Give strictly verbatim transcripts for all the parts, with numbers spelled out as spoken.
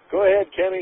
Go ahead, Kenny.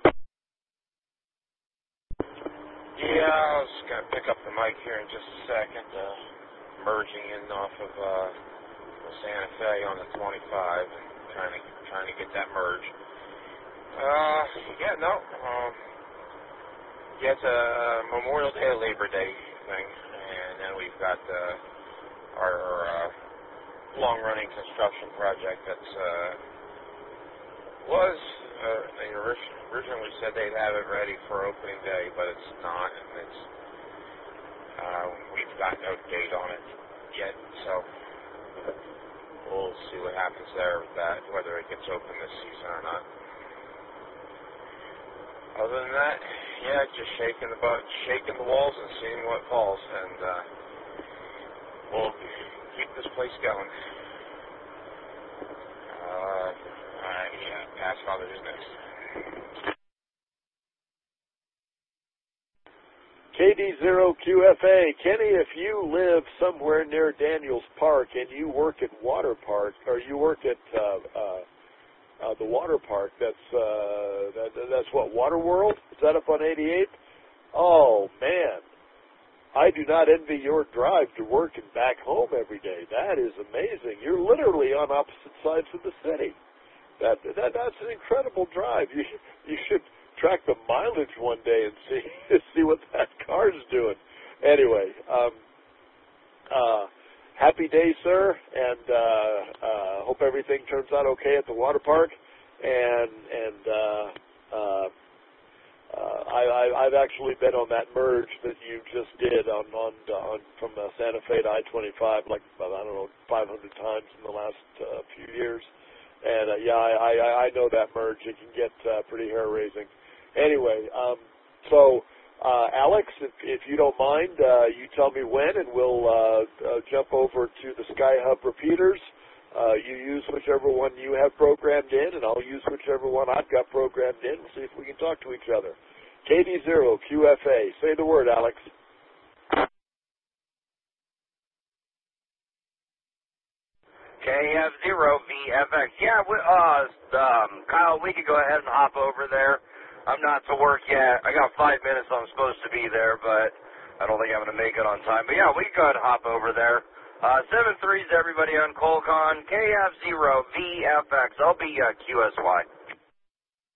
Yeah, I was going to pick up the mic here in just a second. Uh, merging in off of uh, Santa Fe on the twenty-five and trying to trying to get that merge. Uh, yeah, no. Um, yeah, it's a Memorial Day, Labor Day thing, and then we've got uh, our uh, long-running construction project that's uh, was uh, they originally said they'd have it ready for opening day, but it's not, and it's uh, we've got no date on it yet, so we'll see what happens there with that, whether it gets open this season or not. Other than that, yeah, just shaking the butt, shaking the walls and seeing what falls, and uh, we'll keep this place going. Uh, uh, yeah, Past Father is next. K D zero Q F A. Kenny, if you live somewhere near Daniels Park and you work at Water Park, or you work at uh, uh, uh, the water park, that's uh, that, that's what, Water World? Is that up on eighty-eighth? Oh, man. I do not envy your drive to work and back home every day. That is amazing. You're literally on opposite sides of the city. That, that that's an incredible drive. You you should track the mileage one day and see see what that car's doing. Anyway, um, uh, happy day, sir, and uh, uh, hope everything turns out okay at the water park. And and uh, uh, uh, I, I, I've actually been on that merge that you just did on on, on from uh, Santa Fe to I twenty-five, like I don't know, five hundred times in the last uh, few years. And uh, yeah, I, I I know that merge. It can get uh, pretty hair raising. Anyway, um, so uh, Alex, if, if you don't mind, uh, you tell me when, and we'll uh, uh, jump over to the Sky-Hub repeaters. Uh, you use whichever one you have programmed in, and I'll use whichever one I've got programmed in. We'll see if we can talk to each other. K D zero Q F A. Say the word, Alex. K F zero V F X. Yeah, we, uh, um, Kyle, we could go ahead and hop over there. I'm not to work yet. I got five minutes. I'm supposed to be there, but I don't think I'm going to make it on time. But yeah, we can go ahead and hop over there. Uh, seven threes, everybody on Colcon. K F zero V F X. I'll be uh, Q S Y.